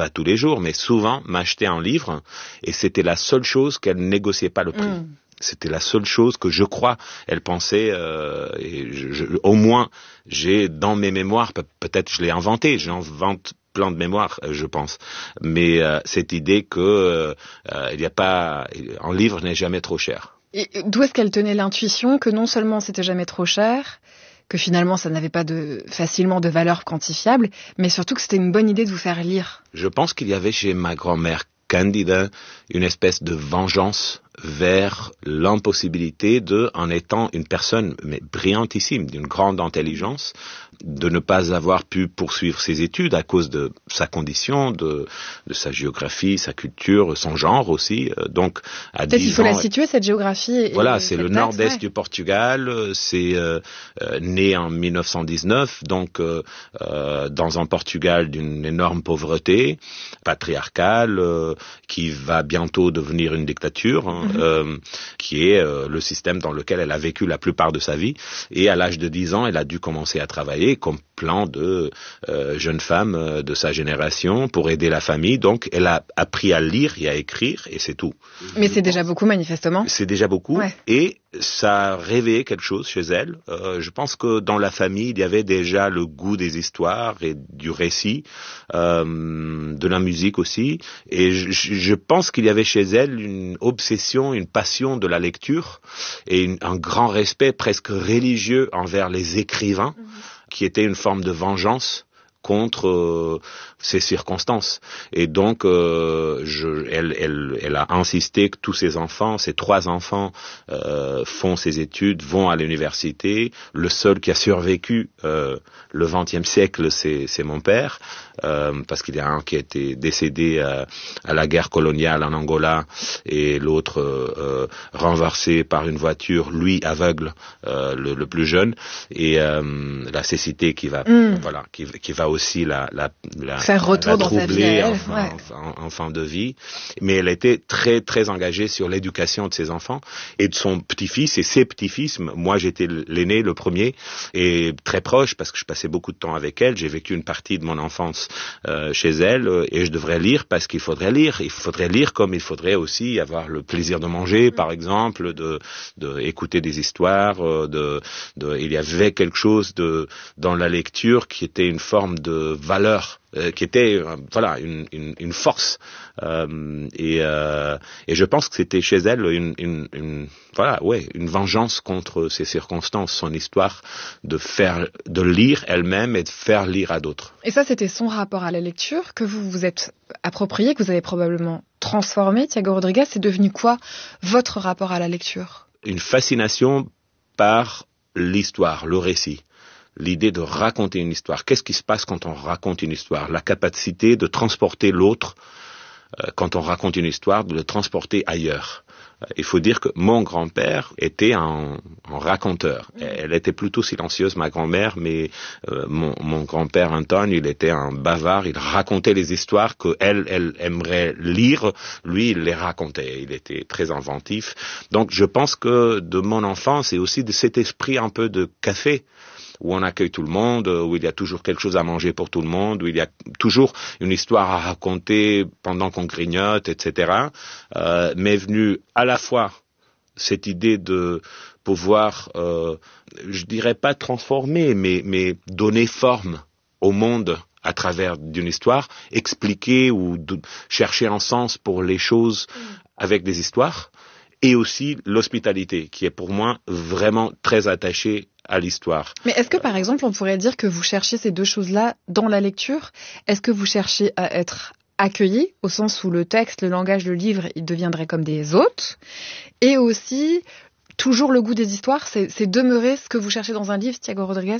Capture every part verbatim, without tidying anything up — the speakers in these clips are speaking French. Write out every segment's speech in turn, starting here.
pas tous les jours, mais souvent m'acheter un livre et c'était la seule chose qu'elle négociait pas le prix. Mmh. C'était la seule chose que je crois elle pensait. Euh, et je, je, au moins, j'ai dans mes mémoires, pe- peut-être je l'ai inventé, j'invente plein de mémoires, je pense. Mais euh, cette idée que euh, il y a pas, un livre n'est jamais trop cher. Et d'où est-ce qu'elle tenait l'intuition que non seulement c'était jamais trop cher, que finalement ça n'avait pas de facilement de valeur quantifiable, mais surtout que c'était une bonne idée de vous faire lire? Je pense qu'il y avait chez ma grand-mère Candida une espèce de vengeance vers l'impossibilité de, en étant une personne mais brillantissime, d'une grande intelligence, de ne pas avoir pu poursuivre ses études à cause de sa condition, de, de sa géographie, sa culture, son genre aussi. Donc, à Peut-être dix il faut ans, la situer, cette géographie. Et voilà, c'est le date, nord-est ouais. du Portugal, c'est euh, euh, né en dix-neuf cent dix-neuf, donc euh, euh, dans un Portugal d'une énorme pauvreté, patriarcale, euh, qui va bientôt devenir une dictature, hein, mm-hmm. euh, qui est euh, le système dans lequel elle a vécu la plupart de sa vie. Et à l'âge de dix ans, elle a dû commencer à travailler comme plein de euh, jeunes femmes euh, de sa génération pour aider la famille. Donc, elle a appris à lire et à écrire, et c'est tout. Mais c'est déjà beaucoup, manifestement. C'est déjà beaucoup, ouais. Et ça a réveillé quelque chose chez elle. Euh, je pense que dans la famille, il y avait déjà le goût des histoires et du récit, euh, de la musique aussi. Et je, je pense qu'il y avait chez elle une obsession, une passion de la lecture et une, un grand respect presque religieux envers les écrivains, mmh. qui était une forme de vengeance contre euh, ces circonstances. Et donc, euh, je, elle, elle, elle a insisté que tous ses enfants, ses trois enfants, euh, font ses études, vont à l'université. Le seul qui a survécu euh, le vingtième siècle, c'est, c'est mon père, euh, parce qu'il y a un qui a été décédé à, à la guerre coloniale en Angola et l'autre euh, renversé par une voiture, lui aveugle, euh, le, le plus jeune, et euh, la cécité qui va, mmh. voilà, qui, qui va aussi la, la, la faire retour la dans sa vie en, ouais. en, en, en fin de vie. Mais elle était très très engagée sur l'éducation de ses enfants et de son petit-fils et ses petits-fils. Moi, j'étais l'aîné, le premier, et très proche parce que je passais beaucoup de temps avec elle. J'ai vécu une partie de mon enfance euh, chez elle et je devrais lire parce qu'il faudrait lire. Il faudrait lire comme il faudrait aussi avoir le plaisir de manger, mmh. par exemple, de, de écouter des histoires. De, de, il y avait quelque chose de dans la lecture qui était une forme de valeur, euh, qui était euh, voilà une, une, une force euh, et, euh, et je pense que c'était chez elle une, une, une voilà ouais une vengeance contre ces circonstances, son histoire de faire de lire elle-même et de faire lire à d'autres. Et ça, c'était son rapport à la lecture que vous vous êtes approprié, que vous avez probablement transformé. Thiago Rodrigues, c'est devenu quoi votre rapport à la lecture? Une fascination par l'histoire, le récit. L'idée de raconter une histoire. Qu'est-ce qui se passe quand on raconte une histoire? La capacité de transporter l'autre, euh, quand on raconte une histoire, de le transporter ailleurs. Euh, il faut dire que mon grand-père était un, un raconteur. Mmh. Elle était plutôt silencieuse, ma grand-mère, mais euh, mon, mon grand-père Antoine, il était un bavard. Il racontait les histoires que elle, elle aimerait lire. Lui, il les racontait. Il était très inventif. Donc, je pense que de mon enfance et aussi de cet esprit un peu de café, où on accueille tout le monde, où il y a toujours quelque chose à manger pour tout le monde, où il y a toujours une histoire à raconter pendant qu'on grignote, et cetera, euh, m'est venue à la fois cette idée de pouvoir, euh, je dirais pas transformer, mais, mais donner forme au monde à travers d'une histoire, expliquer ou de, chercher un sens pour les choses avec des histoires, et aussi l'hospitalité, qui est pour moi vraiment très attachée à l'histoire. Mais est-ce que, par exemple, on pourrait dire que vous cherchez ces deux choses-là dans la lecture? Est-ce que vous cherchez à être accueilli, au sens où le texte, le langage, le livre, il deviendrait comme des hôtes? Et aussi, toujours le goût des histoires, c'est, c'est demeurer ce que vous cherchez dans un livre, Thiago Rodrigues?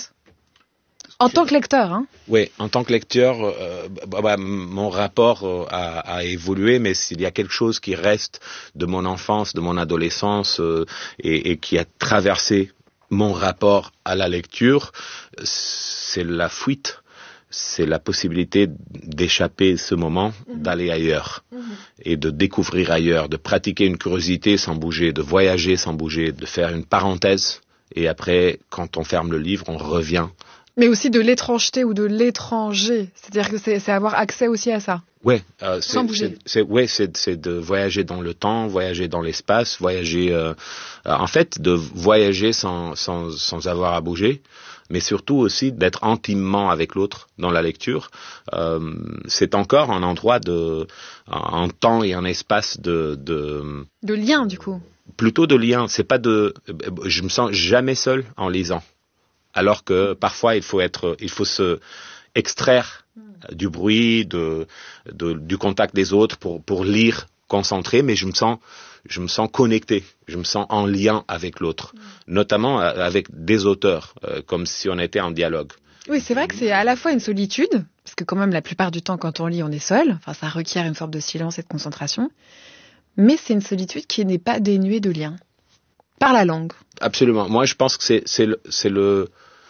En tant que lecteur, hein? Oui, en tant que lecteur, euh, bah, bah, mon rapport euh, a, a évolué, mais s'il y a quelque chose qui reste de mon enfance, de mon adolescence euh, et, et qui a traversé mon rapport à la lecture, c'est la fuite, c'est la possibilité d'échapper ce moment, mmh. d'aller ailleurs mmh. et de découvrir ailleurs, de pratiquer une curiosité sans bouger, de voyager sans bouger, de faire une parenthèse et après, quand on ferme le livre, on revient Mais aussi de l'étrangeté ou de l'étranger. C'est-à-dire que c'est, c'est avoir accès aussi à ça. Ouais, euh, c'est, Sans bouger. c'est, c'est, ouais, c'est, c'est de voyager dans le temps, voyager dans l'espace, voyager, euh, euh, en fait, de voyager sans, sans, sans avoir à bouger, mais surtout aussi d'être intimement avec l'autre dans la lecture. Euh, c'est encore un endroit de, un temps et un espace de, de, De lien, du coup. plutôt de lien. C'est pas de, je me sens jamais seul en lisant. Alors que parfois il faut être, il faut se extraire du bruit, de, de, du contact des autres pour, pour lire concentré, mais je me sens, je me sens connecté, je me sens en lien avec l'autre, mmh. notamment avec des auteurs, euh, comme si on était en dialogue. Oui, c'est vrai que c'est à la fois une solitude, parce que quand même la plupart du temps quand on lit on est seul, enfin ça requiert une sorte de silence et de concentration, mais c'est une solitude qui n'est pas dénuée de lien, par la langue. Absolument, moi je pense que c'est, c'est le, c'est le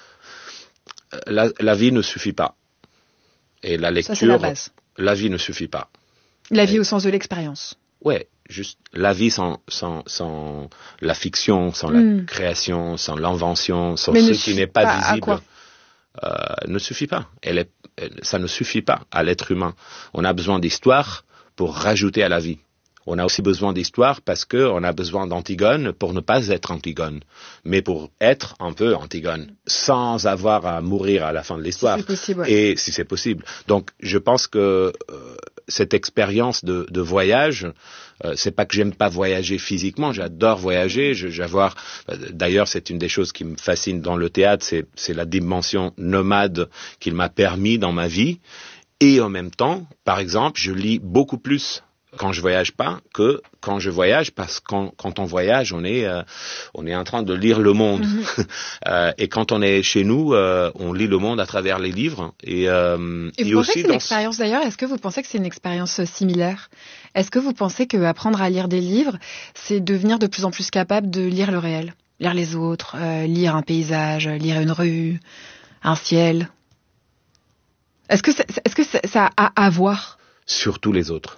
la, la vie ne suffit pas. Et la lecture, ça, c'est la base. La vie ne suffit pas. La vie Et, au sens de l'expérience. Ouais, juste la vie sans sans sans la fiction, sans mm. la création, sans l'invention, sans Mais ce qui n'est pas, pas visible, euh, ne suffit pas. Elle est, elle, ça ne suffit pas à l'être humain. On a besoin d'histoire pour rajouter à la vie. On a aussi besoin d'histoire parce que on a besoin d'Antigone pour ne pas être Antigone, mais pour être un peu Antigone, sans avoir à mourir à la fin de l'histoire. Si c'est possible, ouais. Et si c'est possible. Donc, je pense que euh, cette expérience de, de voyage, euh, c'est pas que j'aime pas voyager physiquement, j'adore voyager. Je, j'avoir, d'ailleurs, c'est une des choses qui me fascine dans le théâtre, c'est, c'est la dimension nomade qu'il m'a permis dans ma vie. Et en même temps, par exemple, je lis beaucoup plus quand je voyage pas que quand je voyage, parce que quand, quand on voyage, on est euh, on est en train de lire le monde. Mm-hmm. euh, et quand on est chez nous, euh, on lit le monde à travers les livres. Et, euh, et vous et pensez aussi que c'est dans... une expérience d'ailleurs, est-ce que vous pensez que c'est une expérience similaire? Est-ce que vous pensez qu'apprendre à lire des livres, c'est devenir de plus en plus capable de lire le réel, lire les autres, euh, lire un paysage, lire une rue, un ciel? Est-ce que ça, est-ce que ça, ça a à voir? Surtout les autres.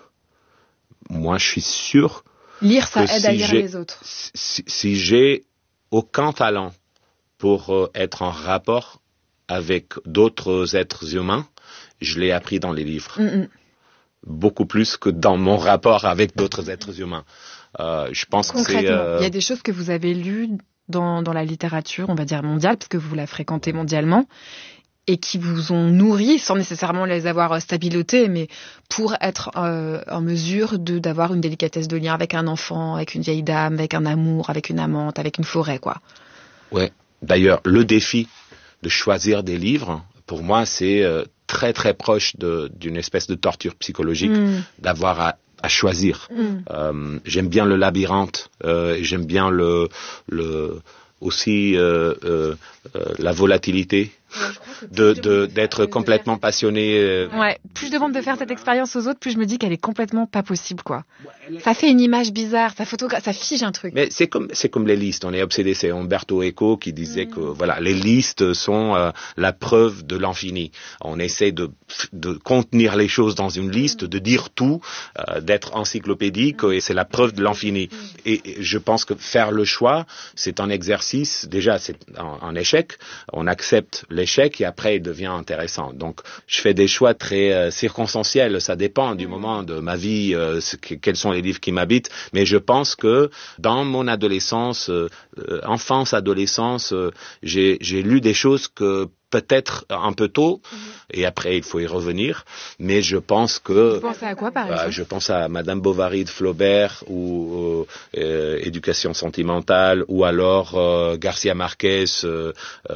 Moi, je suis sûr. Lire, ça aide si à lire j'ai, les autres. Si, si j'ai aucun talent pour euh, être en rapport avec d'autres êtres humains, je l'ai appris dans les livres. Mm-mm. Beaucoup plus que dans mon rapport avec d'autres êtres humains. Euh, je pense que c'est. Euh... Il y a des choses que vous avez lues dans, dans la littérature, on va dire mondiale, parce que vous la fréquentez mondialement, et qui vous ont nourri, sans nécessairement les avoir stabilotées, mais pour être euh, en mesure de d'avoir une délicatesse de lien avec un enfant, avec une vieille dame, avec un amour, avec une amante, avec une forêt, quoi. Ouais. D'ailleurs, le défi de choisir des livres, pour moi, c'est euh, très très proche de, d'une espèce de torture psychologique, mmh. d'avoir à, à choisir. Mmh. Euh, j'aime bien le labyrinthe, euh, j'aime bien le, le aussi euh, euh, euh, la volatilité. Ouais, de, de, d'être complètement passionné. Euh... Ouais, plus je demande de faire cette expérience aux autres, plus je me dis qu'elle est complètement pas possible, quoi. Ouais, ça fait une image bizarre, ça photogra- ça fige un truc. Mais c'est comme, c'est comme les listes, on est obsédé, c'est Umberto Eco qui disait mmh. que, voilà, les listes sont euh, la preuve de l'infini. On essaie de, de contenir les choses dans une liste, mmh. de dire tout, euh, d'être encyclopédique, mmh. et c'est la preuve de l'infini. Mmh. Et, et je pense que faire le choix, c'est un exercice, déjà, c'est un, un échec, on accepte les échec et après il devient intéressant. Donc je fais des choix très euh, circonstanciels, ça dépend du moment de ma vie, euh, ce que, quels sont les livres qui m'habitent, mais je pense que dans mon adolescence, euh, enfance, adolescence, euh, j'ai, j'ai lu des choses que peut-être un peu tôt, mmh. et après il faut y revenir, mais je pense que... Vous pensez à quoi par exemple ? euh, Je pense à Madame Bovary de Flaubert, ou euh, Éducation sentimentale, ou alors euh, Garcia Marquez, euh,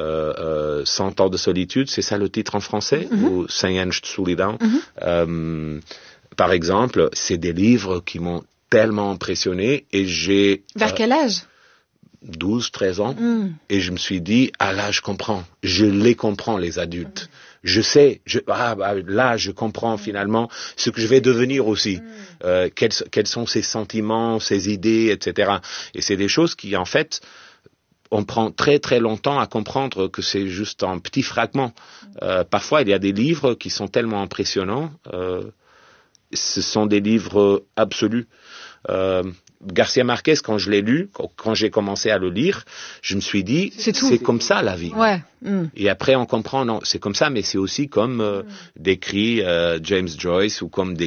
euh, Cent ans de solitude, c'est ça le titre en français, mmh. ou Cent anos de solidão. Mmh. Euh, par exemple, c'est des livres qui m'ont tellement impressionné, et j'ai... Vers euh, quel âge ? douze, treize ans, mm. et je me suis dit, ah là, je comprends, je les comprends, les adultes. Mm. Je sais, je, ah, bah, là, je comprends mm. finalement ce que je vais devenir aussi, mm. euh, quels, quels sont ces sentiments, ces idées, et cetera. Et c'est des choses qui, en fait, on prend très très longtemps à comprendre que c'est juste un petit fragment. Mm. Euh, parfois, il y a des livres qui sont tellement impressionnants, euh, ce sont des livres absolus. Euh, Garcia Marquez, quand je l'ai lu, quand j'ai commencé à le lire, je me suis dit, c'est, c'est comme ça la vie. Ouais. Mm. Et après, on comprend, non, c'est comme ça, mais c'est aussi comme euh, décrit euh, James Joyce ou comme décrit